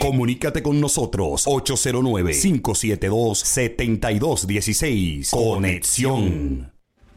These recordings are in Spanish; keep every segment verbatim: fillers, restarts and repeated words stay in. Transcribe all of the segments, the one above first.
Comunícate con nosotros ocho cero nueve, cinco siete dos, siete dos uno seis. Conexión.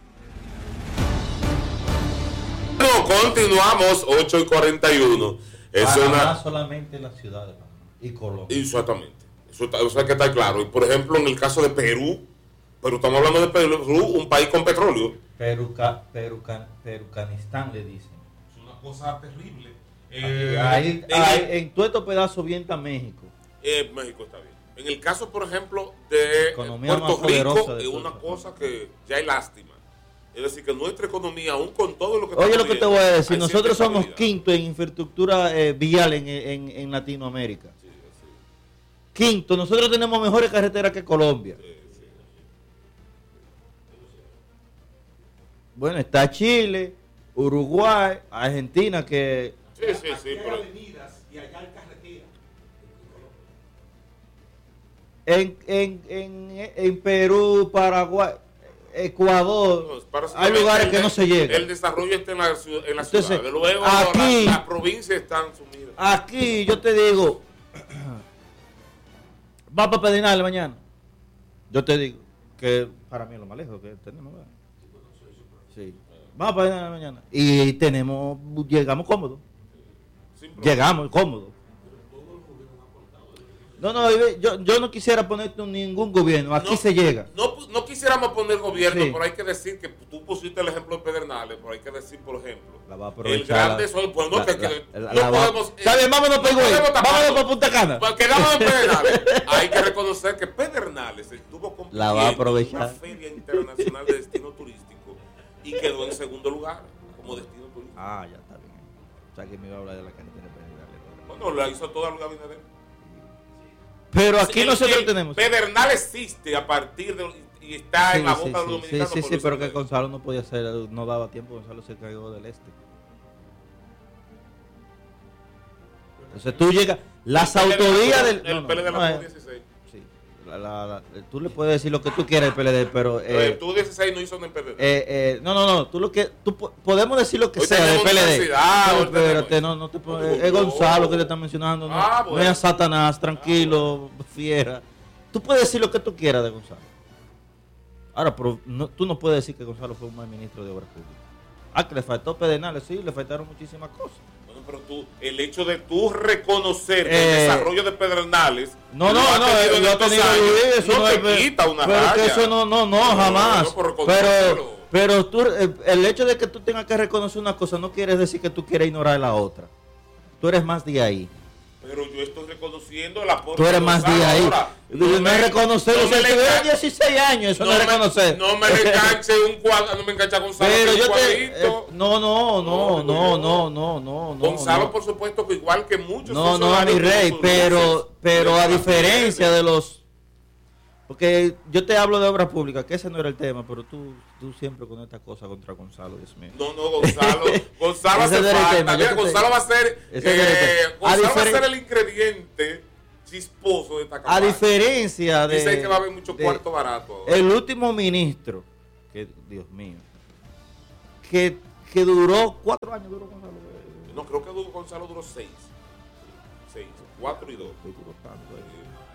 No, continuamos, ocho y cuarenta y uno. Es Panamá una... solamente en la ciudad de Panamá y Colombia. Exactamente. Eso, está, eso hay que estar claro. Y por ejemplo, en el caso de Perú, Perú, estamos hablando de Perú, un país con petróleo. Peruca, Peruca, Perucanistán le dicen. Es una cosa terrible. Eh, Eh, ahí, en, ahí, en todo estos pedazos bien está México. Eh, México está bien. En el caso, por ejemplo, de Economía Puerto más Rico, de es una todo. cosa que ya hay lástima. Es decir, que nuestra economía, aún con todo lo que Oye, estamos lo que te viendo, voy a decir, hay nosotros cierta somos estabilidad. quinto en infraestructura eh, vial en, en, en Latinoamérica. Sí, sí, Quinto, nosotros tenemos mejores carreteras que Colombia. sí, sí. Bueno, está Chile, Uruguay, Argentina, que Sí, sí, sí, pero avenidas y allá hay carretera. en, en, en, en Perú, Paraguay, Ecuador, no, para- hay lugares el- que no se llegan. El desarrollo está en la, ciudad- en la Entonces, ciudad. Luego aquí- las, las provincias están sumidas. Aquí yo te digo, va para Pedernales mañana. Yo te digo que para mí es lo más lejos que tenemos. ¿verdad? Sí. Vamos para Pedernales mañana. Y tenemos, llegamos cómodos. Sin problema. Llegamos cómodos. No, no, yo, yo no quisiera ponerte ningún gobierno. Aquí No, se llega. No, no quisiéramos poner gobierno, Sí. pero hay que decir que tú pusiste el ejemplo de Pedernales, pero hay que decir, por ejemplo, La va a el aprovechar. grande sol, pues no, la- que, la- que la- no la va- podemos... Está bien, vámonos no para Higüey, podemos taparlo. vámonos para Punta Cana. Pues quedamos en Pedernales. Hay que reconocer que Pedernales estuvo compitiendo La va a aprovechar. en una feria internacional de destino turístico y quedó en segundo lugar como destino turístico. Ah, ya está bien. O sea que me iba a hablar de la carretera de Pedernales. Bueno, la hizo toda Luis Abinader. Pero aquí El- nosotros el tenemos. Pedernal existe a partir de... y está Sí, en la sí, boca de los sí, dominicanos. sí, sí, por sí, Luis pero que Abinader. Gonzalo no podía hacer, no daba tiempo, Gonzalo se cayó del este. Entonces tú llegas, las El P L D autovías del... El no, no, P L D no, la eh, tuvo dieciséis. sí, la- la- la- tú le puedes decir lo que tú quieras al P L D, pero... Pero Eh, el tuvo dieciséis no hizo en el P L D. eh, eh, no, no, no, tú lo que... Tú, po- podemos decir lo que Hoy sea del tenemos P L D. universidad, Pero hoy espérate, tenemos- no, no te No, puedes... no, Es no. Gonzalo que te está mencionando, no, Ah, no bueno. es a Satanás, tranquilo, fiera. Tú puedes decir lo que tú quieras de Gonzalo. Ahora, pero no, tú no puedes decir que Gonzalo fue un mal ministro de Obras Públicas. Ah, que le faltó Pedernales, sí, le faltaron muchísimas cosas. Bueno, pero tú, el hecho de tú reconocer que Eh, el desarrollo de Pedernales No, lo no, ha no, tenido en lo ha estos tenido años, Luis, eso no no te es- quita una pero raya. que eso no, no, no, jamás. no, por pero, reconocerlo. pero tú, eh, el hecho de que tú tengas que reconocer una cosa no quiere decir que tú quieras ignorar la otra. Tú eres más de ahí. Pero yo estoy reconociendo el aporte Tú eres más de ahí. Ahora, No, me- es reconocer, no o sea, me tú le eres engan- dieciséis años, eso no, es me- reconocer. No me le enganche un cuadro, no me engancha Gonzalo Pero con yo un te... cuadrito. eh, no, no, no, No, no, digo yo. no, no, no, no. Gonzalo, no. por supuesto, que igual que muchos No, no, funcionarios mi rey, con sus pero, luces, pero a de la diferencia piel, de los... Porque yo te hablo de obras públicas, que ese no era el tema, pero tú, tú siempre con esta cosa contra Gonzalo, Dios mío. No, no, Gonzalo. Gonzalo Ese hace no era el falta. tema, yo Mira, te- Gonzalo va a ser, ese no era el eh, tema. A Gonzalo va a diferen- ser el ingrediente chisposo de esta A campaña. diferencia de... Dice que va a haber mucho de- cuarto barato. ahora. El último ministro, que Dios mío, que, que duró cuatro años, duró Gonzalo. eh, No, creo que du- Gonzalo duró seis. Seis, cuatro y dos. que duró tanto, eh.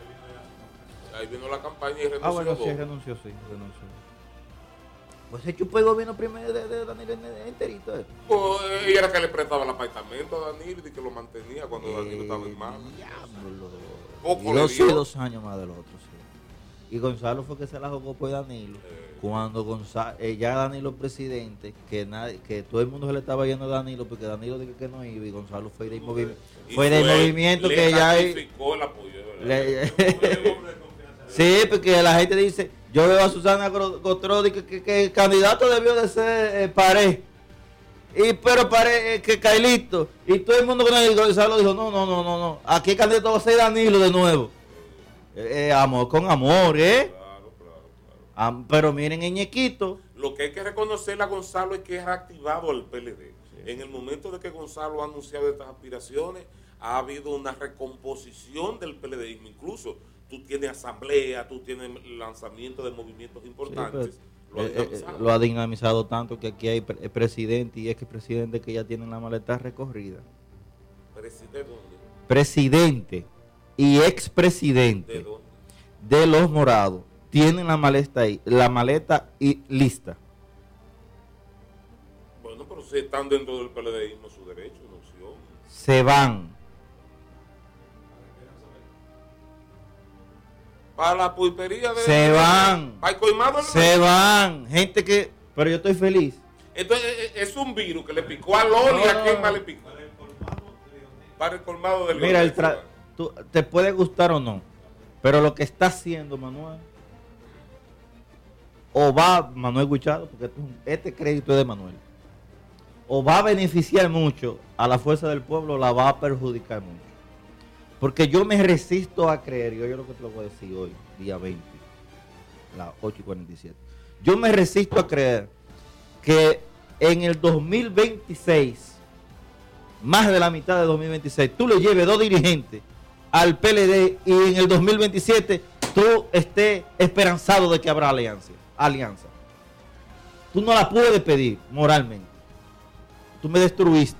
Ahí vino la campaña y renunció Ah, bueno, dos. sí, renunció, sí, renunció. Pues se chupó el gobierno primero de, de Daniel enterito. Eh. Pues, ella era que le prestaba el apartamento a Danilo y que lo mantenía cuando Danilo estaba en Eh, mal. diablo. Poco Y le dos, sí, dio. dos años más del otro, sí. Y Gonzalo fue que se la jugó por Danilo. Eh. Cuando Gonzalo, eh, ya Danilo presidente, que nadie, que todo el mundo se le estaba yendo a Danilo porque Danilo dijo que no iba y Gonzalo fue del movimiento. Y Fue del movimiento le que ya hay. sacrificó el apoyo, de verdad. Le- Sí, porque la gente dice, yo veo a Susana Gotrodi que, que, que el candidato debió de ser eh, Pared. Y pero Pared, eh, que Cailito. Y todo el mundo con el Gonzalo dijo, no, no, no, no, no. Aquí el candidato va a ser Danilo de nuevo. Eh, eh, amor con amor, ¿eh? Claro, claro, claro. Am- pero miren en Ñequito. Lo que hay que reconocerle a Gonzalo es que ha reactivado al P L D. En el momento de que Gonzalo ha anunciado estas aspiraciones, ha habido una recomposición del PLDismo. Incluso tú tienes asamblea, tú tienes lanzamiento de movimientos importantes. Sí, lo, ha Eh, eh, dinamizado. lo ha dinamizado tanto que aquí hay pre- eh, presidente y es que presidente que ya tienen la maleta recorrida. Presidente, ¿dónde? Presidente y expresidente ¿De dónde? de los Morados tienen la maleta ahí, la maleta y lista. Bueno, pero si están dentro del PLDismo, su derecho, una opción. Se van. Para la pulpería de... Se van. Para el colmado del- Se van. Gente que... Pero yo estoy feliz. Entonces, eh, eh, es un virus que le picó a Loli, No. ¿a quién más le picó? Para el colmado del Mira, el tra- tú- te puede gustar o no, pero lo que está haciendo Manuel, o va Manuel Guichado, porque este, es un- este crédito es de Manuel, o va a beneficiar mucho a la fuerza del pueblo, o la va a perjudicar mucho. Porque yo me resisto a creer, y oye lo que te lo voy a decir hoy, día veinte, las ocho y cuarenta y siete. Yo me resisto a creer que en el dos mil veintiséis, más de la mitad de dos mil veintiséis, tú le lleves dos dirigentes al P L D y en el dos mil veintisiete tú estés esperanzado de que habrá alianza. alianza. Tú no la puedes pedir moralmente. Tú me destruiste.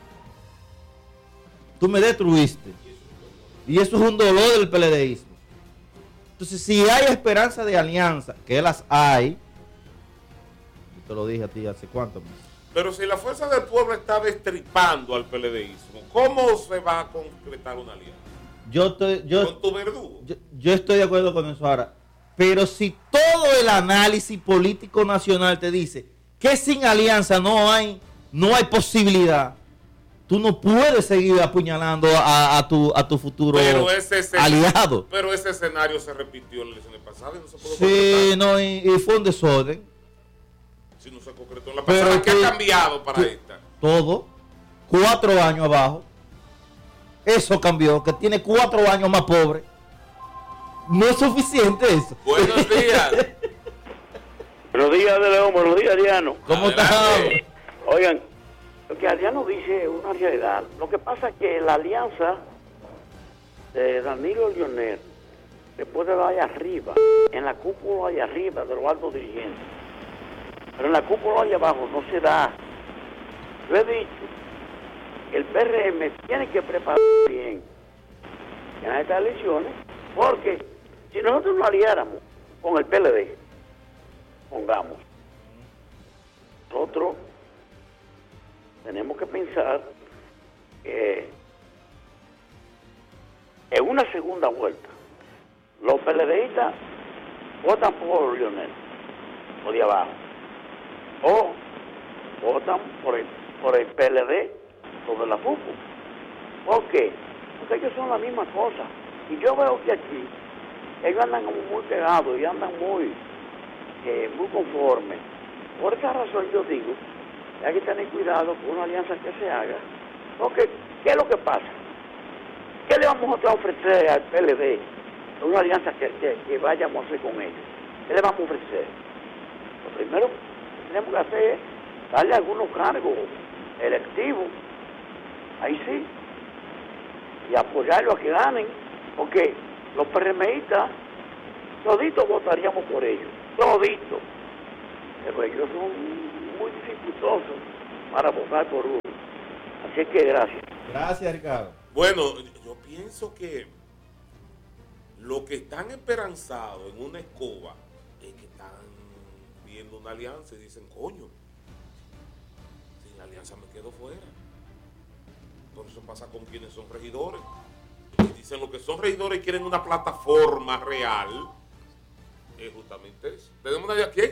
Tú me destruiste. Y eso es un dolor del PLDismo. Entonces, si hay esperanza de alianza, que las hay, yo te lo dije a ti hace cuánto meses. Pero si la fuerza del pueblo está destripando al PLDismo, ¿cómo se va a concretar una alianza? Yo estoy, yo, ¿Con tu verdugo? yo, yo estoy de acuerdo con eso ahora. Pero si todo el análisis político nacional te dice que sin alianza no hay, no hay posibilidad, tú no puedes seguir apuñalando a, a tu, a tu futuro Pero ese, ese- aliado. pero ese escenario se repitió en las elecciones pasadas y no se pudo Sí, concretar. no, y, y fue un desorden. Si no se concretó en la Pero pasada, ¿qué tú- ha cambiado para tú- esta? Todo. Cuatro años abajo. Eso cambió, que tiene cuatro años más pobre. No es suficiente eso. Buenos días. Buenos días, de León, buenos días, Diano. ¿Cómo Adelante. estás? Oigan, lo que Adriano dice es una realidad. Lo que pasa es que la alianza de Danilo Leonel se puede dar allá arriba, en la cúpula allá arriba de los altos dirigentes. Pero en la cúpula allá abajo no se da. Yo he dicho que el P R M tiene que preparar bien en estas elecciones, porque si nosotros nos aliáramos con el P L D, pongamos, nosotros tenemos que pensar que en una segunda vuelta los PLDistas votan por Lionel, o de abajo, o votan por el, por el P L D sobre la F U C U. ¿Por qué? Porque ellos son la misma cosa. Y yo veo que aquí ellos andan como muy pegados y andan muy, eh, muy conformes. Por esa razón yo digo que hay que tener cuidado con una alianza que se haga. Porque, ¿qué es lo que pasa? ¿Qué le vamos a ofrecer al P L D? Una alianza que, que, que vayamos a hacer con ellos. ¿Qué le vamos a ofrecer? Lo primero que tenemos que hacer es darle algunos cargos electivos. Ahí sí. Y apoyarlos a que ganen. Porque los PRMistas, toditos votaríamos por ellos. Toditos. Pero ellos son muy dificultosos para votar por uno. Así que gracias. Gracias, Ricardo. Bueno, yo pienso que los que están esperanzados en una escoba es que están viendo una alianza y dicen, coño, sin la alianza me quedo fuera. Por eso pasa con quienes son regidores. Y dicen los que son regidores y quieren una plataforma real. Es justamente eso. ¿Tenemos nadie aquí?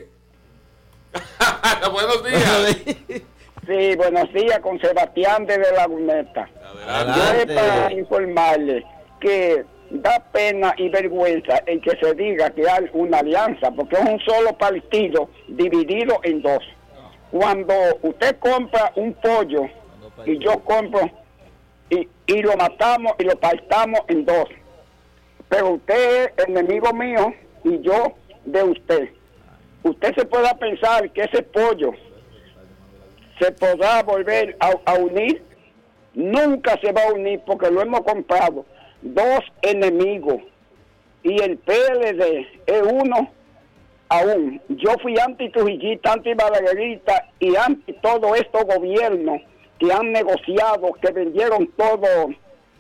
Buenos días. Sí, buenos días, con Sebastián de La Laguneta. Adelante. Yo es para informarle que da pena y vergüenza el que se diga que hay una alianza, porque es un solo partido dividido en dos. Cuando usted compra un pollo y yo compro y, y lo matamos y lo partamos en dos, pero usted es enemigo mío y yo de usted. Usted se pueda pensar que ese pollo se podrá volver a, a unir. Nunca se va a unir porque lo hemos comprado dos enemigos y el P L D es uno aún. Yo fui anti-trujillista, anti-balaguerista y anti todo estos gobiernos que han negociado, que vendieron todo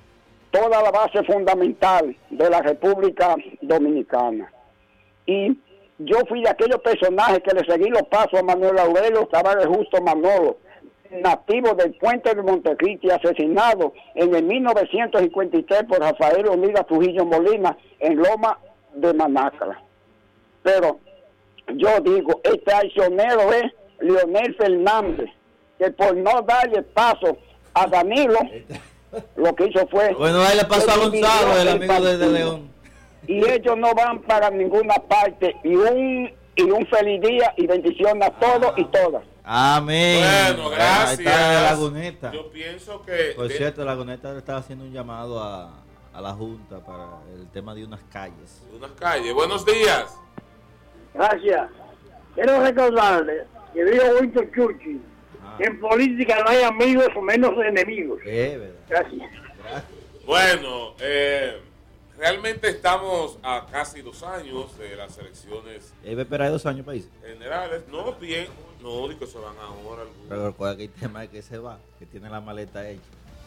toda la base fundamental de la República Dominicana. Y yo fui de aquellos personajes que le seguí los pasos a Manuel Aurelio Tavares Justo Manolo, nativo del puente de Montecristi, asesinado en el mil novecientos cincuenta y tres por Rafael Leonidas Trujillo Molina en Loma de Manacra. Pero yo digo, el traicionero es Leonel Fernández, que por no darle paso a Danilo, lo que hizo fue... Bueno, ahí le pasó a Gonzalo, el amigo de, de León. Y ellos no van para ninguna parte. Y un, y un feliz día y bendición a todos y todas. Amén. Bueno, gracias. Ahí está la Laguneta. Yo pienso que... Por de... cierto, la Laguneta estaba haciendo un llamado a, a la Junta para el tema de unas calles. Unas calles. Buenos días. Gracias. Quiero recordarle que dijo Winston Churchill, Ah. que en política no hay amigos o menos enemigos. Eh, ¿verdad? Gracias. Gracias. Bueno, eh, realmente estamos a casi dos años de las elecciones ¿Y va a esperar dos años país? generales. No, bien. No, digo que se van ahora. algunos. Pero recuerda que el tema es que se va, que tiene la maleta hecha.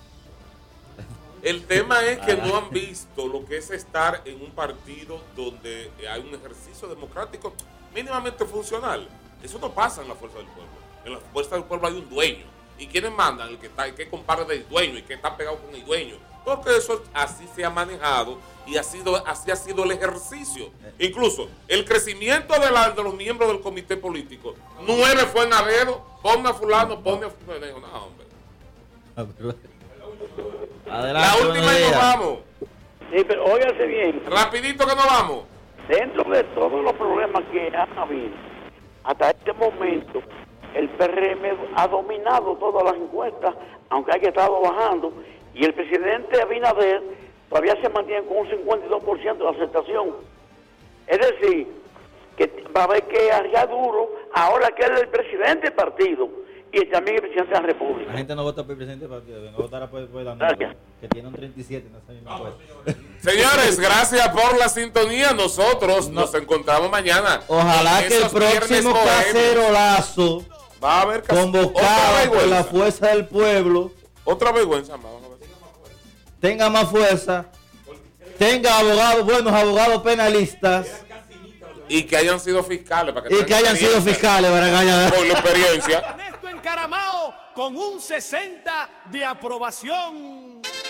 El tema es que no han visto lo que es estar en un partido donde hay un ejercicio democrático mínimamente funcional. Eso no pasa en la Fuerza del Pueblo. En la Fuerza del Pueblo hay un dueño. ¿Y quiénes mandan? El que está, el que compara del dueño y que está pegado con el dueño. Porque eso así se ha manejado y ha sido, así ha sido el ejercicio. Incluso el crecimiento de, la, de los miembros del comité político. Nueve fue en Avedo, ponme a fulano, ponme a fulano. No, hombre. Adelante, La última y nos vamos. Sí, pero óigase bien, Rapidito que nos vamos. dentro de todos los problemas que han habido, hasta este momento, el P R M ha dominado todas las encuestas, aunque haya estado bajando, y el presidente Abinader todavía se mantiene con un cincuenta y dos por ciento de aceptación. Es decir, que va a haber que arriar duro ahora que él es el presidente del partido y también el presidente de la República. La gente no vota por el presidente del partido, venga a votar por, por la Gracias. que tiene un treinta y siete en esa misma encuesta. Señores, gracias por la sintonía. Nosotros No. nos encontramos mañana. Ojalá en que el esos viernes próximo bohemios. cacerolazo, Va a haber cas- otra convocado por vergüenza. la fuerza del pueblo, Otra vergüenza más. Vamos a ver. tenga más fuerza, tenga abogados, buenos abogados penalistas Y que hayan sido fiscales. Para que y tengan que hayan sido experiencia. fiscales para que haya... Por la experiencia. Ernesto Encaramao con un sesenta de aprobación.